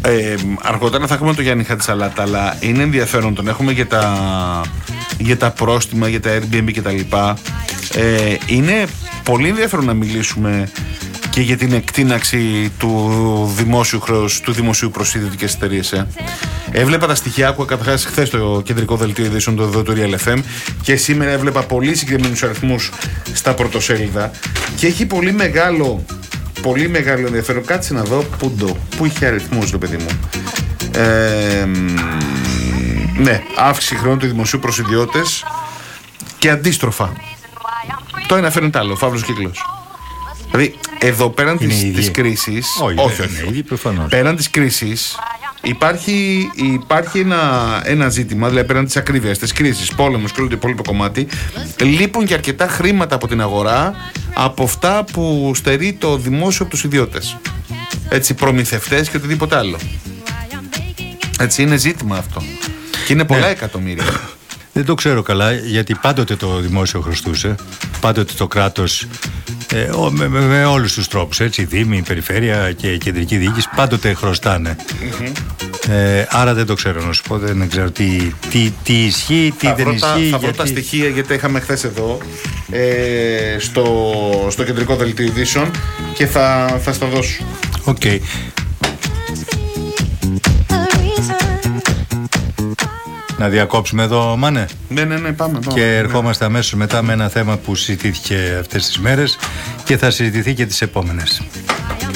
Αργότερα θα έχουμε το Γιάννη Χατζησαλάτα, αλλά είναι ενδιαφέρον, τον έχουμε για τα πρόστιμα, για τα Airbnb κτλ. Είναι πολύ ενδιαφέρον να μιλήσουμε και για την εκτείναξη του δημόσιου χρέους, του δημοσίου προς ιδιωτικές εταιρείες. Έβλεπα τα στοιχεία, άκουγα καταρχάς χθες το κεντρικό δελτίο ειδήσεων του Real FM και σήμερα έβλεπα πολύ συγκεκριμένους αριθμούς στα πρωτοσέλιδα και έχει πολύ μεγάλο ενδιαφέρον. Κάτσε να δω πού είχε αριθμούς, το παιδί μου. Ναι, αύξηση χρεών του δημοσίου προς ιδιώτες και αντίστροφα. Το ένα φέρνει το άλλο, φαύλος κύκλος. Δηλαδή, εδώ πέραν της κρίσης, όχι, πέραν της κρίσης, υπάρχει ένα ζήτημα, δηλαδή πέραν της ακρίβειας, της κρίσης, πόλεμος και όλο το υπόλοιπο κομμάτι, λείπουν και αρκετά χρήματα από την αγορά, από αυτά που στερεί το δημόσιο από τους ιδιώτες. Έτσι, προμηθευτές και οτιδήποτε άλλο. Έτσι, είναι ζήτημα αυτό. Και είναι πολλά εκατομμύρια. Δεν το ξέρω καλά, γιατί πάντοτε το δημόσιο χρωστούσε, πάντοτε το κράτος με όλους τους τρόπους, έτσι, δήμοι, περιφέρεια και κεντρική διοίκηση πάντοτε χρωστάνε. Άρα δεν το ξέρω να σου πω, δεν ξέρω τι ισχύει, τι δεν ισχύει. Θα βρω τα στοιχεία, γιατί είχαμε χθες εδώ στο κεντρικό δελτίο ειδήσεων και θα στα δώσω. Οκ. Να διακόψουμε εδώ, Μάνε. Ναι, πάμε. Και ερχόμαστε αμέσως μετά με ένα θέμα που συζητήθηκε αυτές τις μέρες και θα συζητηθεί και τις επόμενες.